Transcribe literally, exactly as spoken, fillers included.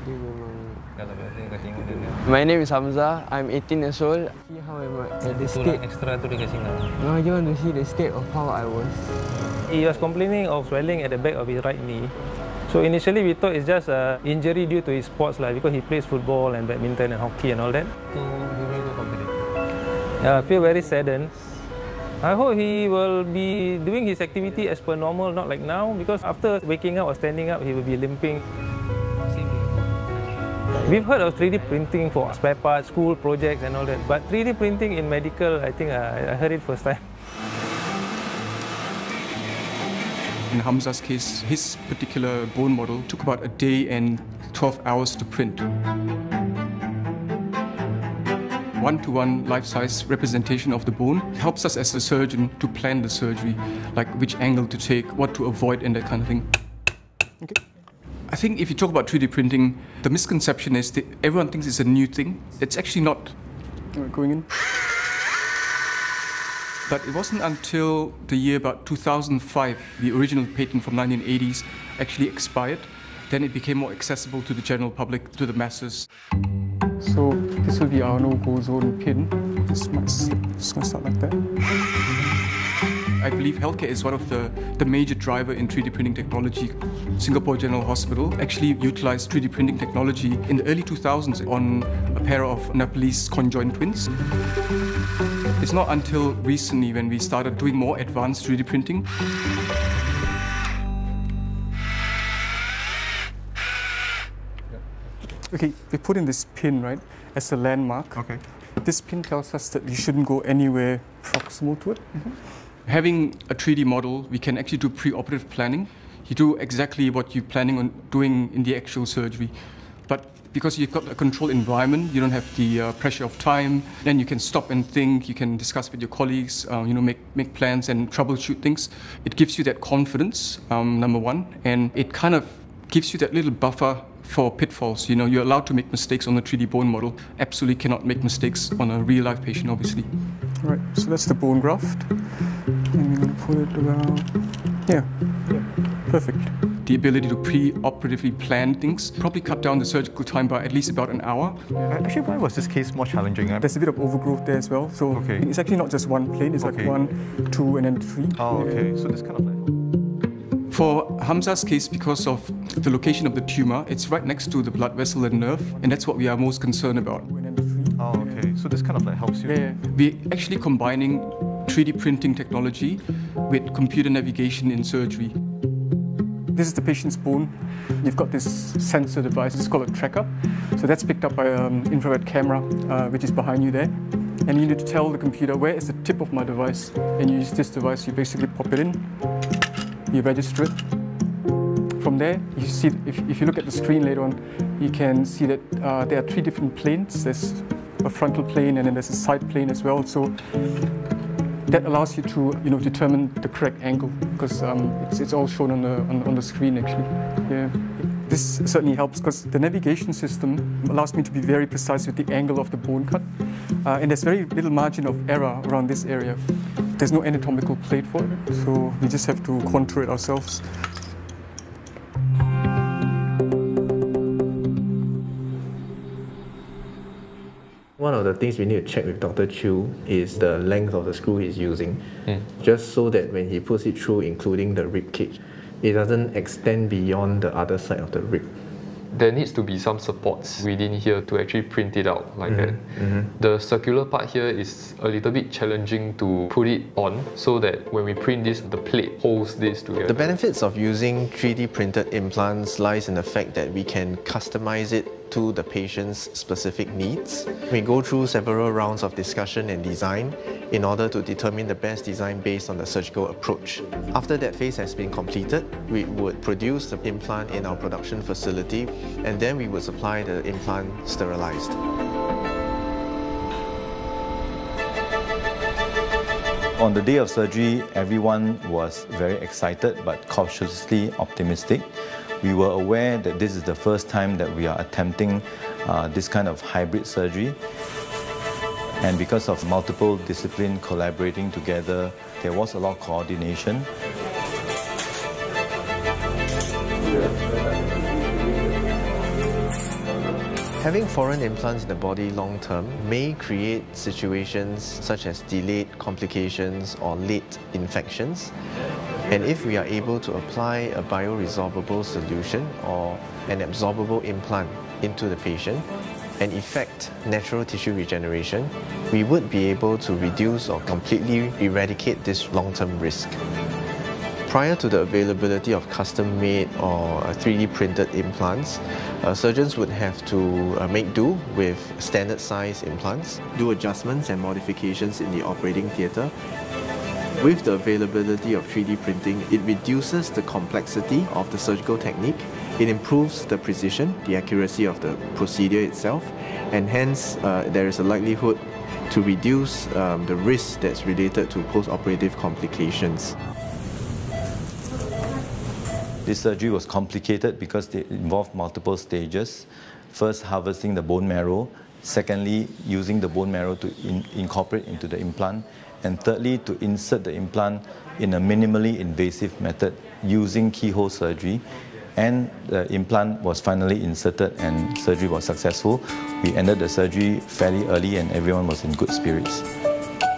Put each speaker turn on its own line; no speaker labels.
Dia memang... My name is Hamzah. I'm eighteen years old. See how am I at the state.
Extra tu dia kasi nak.
No, you want to see the state of how I was.
He was complaining of swelling at the back of his right knee. So initially we thought it's just an injury due to his sports lah, because he plays football and badminton and hockey and all that. So he will go competitive. Yeah, I feel very saddened. I hope he will be doing his activity as per normal, not like now, because after waking up or standing up, he will be limping. We've heard of three D printing for spare parts, school projects and all that, but three D printing in medical, I think I, I heard it first time.
In Hamzah's case, his particular bone model took about a day and twelve hours to print. One-to-one life-size representation of the bone helps us as a surgeon to plan the surgery, like which angle to take, what to avoid and that kind of thing. Okay. I think if you talk about three D printing, the misconception is that everyone thinks it's a new thing. It's actually not. Going in. But it wasn't until the year about two thousand five, the original patent from nineteen eighties actually expired. Then it became more accessible to the general public, to the masses. So this will be our no-go zone pin. This might slip, it's going to start like that. I believe healthcare is one of the, the major driver in three D printing technology. Singapore General Hospital actually utilized three D printing technology in the early two thousands on a pair of Nepalese conjoined twins. It's not until recently when we started doing more advanced three D printing. Okay, we put in this pin, right, as a landmark. Okay. This pin tells us that you shouldn't go anywhere proximal to it. Mm-hmm. Having a three D model, we can actually do pre-operative planning. You do exactly what you're planning on doing in the actual surgery. But because you've got a controlled environment, you don't have the uh, pressure of time, then you can stop and think, you can discuss with your colleagues, uh, you know, make, make plans and troubleshoot things. It gives you that confidence, um, number one, and it kind of gives you that little buffer for pitfalls. You know, you're allowed to make mistakes on a three D bone model. Absolutely cannot make mistakes on a real-life patient, obviously. Right, so that's the bone graft. And we're going to put it around, yeah, yeah, perfect. The ability to pre-operatively plan things probably cut down the surgical time by at least about an hour.
Actually, why was this case more challenging?
There's a bit of overgrowth there as well. So okay. It's actually not just one plane, it's okay. Like one, two, and then three.
Oh, okay. Yeah. So this kind of like...
For Hamzah's case, because of the location of the tumor, it's right next to the blood vessel and nerve, and that's what we are most concerned about.
Oh, okay. So this kind of like helps you.
Yeah, yeah. We're actually combining three D printing technology with computer navigation in surgery. This is the patient's bone. You've got this sensor device, it's called a tracker. So that's picked up by an infrared camera, uh, which is behind you there. And you need to tell the computer, where is the tip of my device? And you use this device, you basically pop it in, you register it. From there, you see, if, if you look at the screen later on, you can see that uh, there are three different planes. There's a frontal plane and then there's a side plane as well. So that allows you to, you know, determine the correct angle, because um, it's, it's all shown on the, on, on the screen actually. Yeah. This certainly helps because the navigation system allows me to be very precise with the angle of the bone cut. Uh, and there's very little margin of error around this area. There's no anatomical plate for it, so we just have to contour it ourselves.
One of the things we need to check with Doctor Chew is the length of the screw he's using, mm. just so that when he puts it through, including the rib cage, it doesn't extend beyond the other side of the rib.
There needs to be some supports within here to actually print it out like mm-hmm. that. Mm-hmm. The circular part here is a little bit challenging to put it on so that when we print this, the plate holds this together.
The benefits of using three D printed implants lies in the fact that we can customize it to the patient's specific needs. We go through several rounds of discussion and design in order to determine the best design based on the surgical approach. After that phase has been completed, we would produce the implant in our production facility, and then we would supply the implant sterilized.
On the day of surgery, everyone was very excited but cautiously optimistic. We were aware that this is the first time that we are attempting uh, this kind of hybrid surgery. And because of multiple disciplines collaborating together, there was a lot of coordination.
Having foreign implants in the body long term may create situations such as delayed complications or late infections. And if we are able to apply a bioresorbable solution or an absorbable implant into the patient and effect natural tissue regeneration, we would be able to reduce or completely eradicate this long-term risk. Prior to the availability of custom-made or three D printed implants, uh, surgeons would have to uh, make do with standard size implants, do adjustments and modifications in the operating theatre. With the availability of three D printing, it reduces the complexity of the surgical technique, it improves the precision, the accuracy of the procedure itself, and hence uh, there is a likelihood to reduce um, the risk that's related to post-operative complications.
This surgery was complicated because it involved multiple stages. First, harvesting the bone marrow. Secondly, using the bone marrow to in incorporate into the implant. And thirdly, to insert the implant in a minimally invasive method using keyhole surgery. And the implant was finally inserted and surgery was successful. We ended the surgery fairly early and everyone was in good spirits.